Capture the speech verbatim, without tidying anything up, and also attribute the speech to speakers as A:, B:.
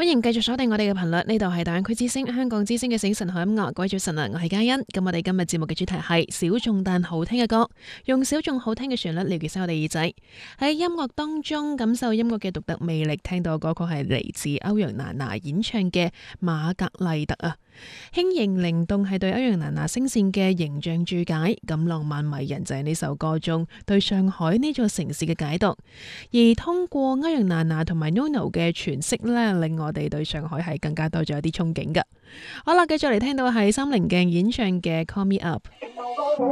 A: 歡迎繼續鎖定我哋嘅頻率，呢度係大灣區之聲、香港之聲嘅醒神海音樂。各位早晨啊，我係嘉欣。咁我哋今日節目嘅主題係小眾但好聽嘅歌，用小眾好聽嘅旋律嚟撩醒我哋耳仔，喺音樂當中感受音樂嘅獨特魅力。聽到嘅歌曲係嚟自歐陽娜娜演唱嘅《瑪格麗特》啊，輕盈靈動係對歐陽娜娜聲線嘅形象注解，咁浪漫迷人就係呢首歌中對上海呢座城市嘅解讀。而通過歐陽娜娜同埋 Nono 嘅詮釋呢，令我哋對上海係更加多咗一啲憧憬㗎。好啦，繼續嚟聽到係三棱鏡演唱嘅《Call Me Up》。